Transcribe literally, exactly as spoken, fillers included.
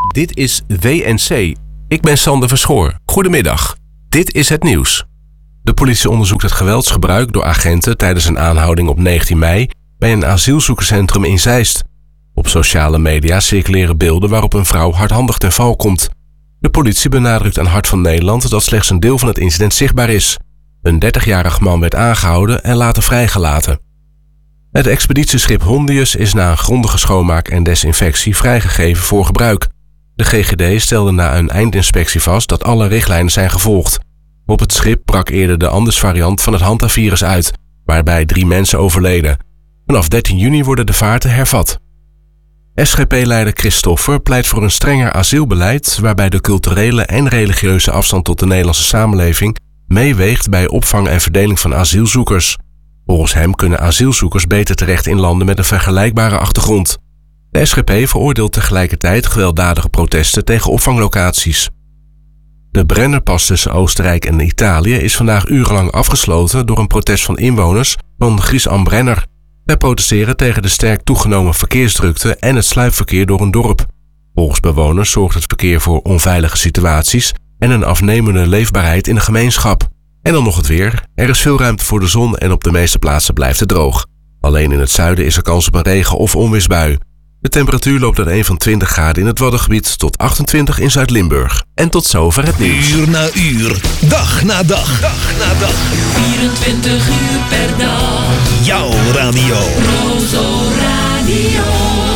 Dit is W N C. Ik ben Sander Verschoor. Goedemiddag. Dit is het nieuws. De politie onderzoekt het geweldsgebruik door agenten tijdens een aanhouding op negentien mei bij een asielzoekerscentrum in Zeist. Op sociale media circuleren beelden waarop een vrouw hardhandig ten val komt. De politie benadrukt aan Hart van Nederland dat slechts een deel van het incident zichtbaar is. Een dertigjarig man werd aangehouden en later vrijgelaten. Het expeditieschip Hondius is na een grondige schoonmaak en desinfectie vrijgegeven voor gebruik. De G G D stelde na een eindinspectie vast dat alle richtlijnen zijn gevolgd. Op het schip brak eerder de Anders-variant van het hantavirus uit, waarbij drie mensen overleden. Vanaf dertien juni worden de vaarten hervat. S G P-leider Christoffer pleit voor een strenger asielbeleid waarbij de culturele en religieuze afstand tot de Nederlandse samenleving meeweegt bij opvang en verdeling van asielzoekers. Volgens hem kunnen asielzoekers beter terecht in landen met een vergelijkbare achtergrond. De S G P veroordeelt tegelijkertijd gewelddadige protesten tegen opvanglocaties. De Brennerpas tussen Oostenrijk en Italië is vandaag urenlang afgesloten door een protest van inwoners van Gries am Brenner. Zij protesteren tegen de sterk toegenomen verkeersdrukte en het sluipverkeer door een dorp. Volgens bewoners zorgt het verkeer voor onveilige situaties en een afnemende leefbaarheid in de gemeenschap. En dan nog het weer. Er is veel ruimte voor de zon en op de meeste plaatsen blijft het droog. Alleen in het zuiden is er kans op een regen- of onweersbui. De temperatuur loopt uiteen van twintig graden in het Waddengebied tot achtentwintig in Zuid-Limburg. En tot zover het nieuws. Uur na uur, dag na dag, dag na dag. vierentwintig uur per dag. Jouw radio. Rozo Radio.